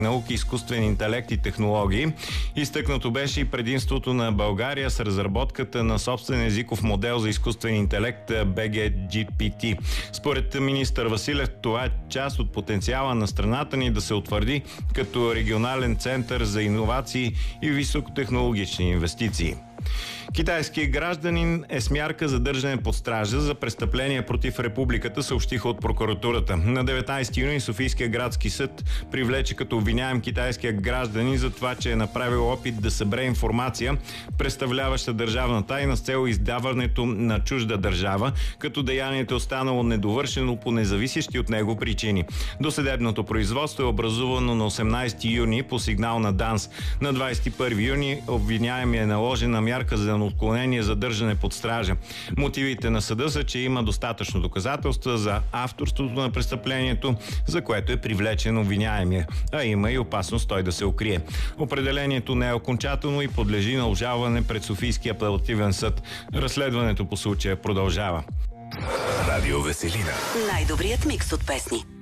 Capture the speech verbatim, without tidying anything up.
науки, изкуствен интелект и технологии. Изтъкнато беше и предимството на България с разработката на собствен езиков модел за изкуствен интелект би джи джи пи ти. Според министър Василев, това е част от потенциала на страната ни да се утвърди като регионален център за иновации и високотехнологични инвестиции. Китайският гражданин е с мярка задържане под стража за престъпление против републиката, съобщиха от прокуратурата. На деветнайсети юни Софийския градски съд привлече като обвиняем китайския гражданин за това, че е направил опит да събере информация, представляваща държавна тайна с цел издаването на чужда държава, като деянието е останало недовършено по независещи от него причини. Досъдебното производство е образувано на осемнайсети юни по сигнал на ДАНС. На двайсет и първи юни обвиняем е наложена мярка за отклонение задържане под стража. Мотивите на съда са, че има достатъчно доказателства за авторството на престъплението, за което е привлечен обвиняемия, а има и опасност той да се укрие. Определението не е окончателно и подлежи на обжалване пред Софийския апелативен съд. Разследването по случая продължава. Радио Веселина. Най-добрият микс от песни.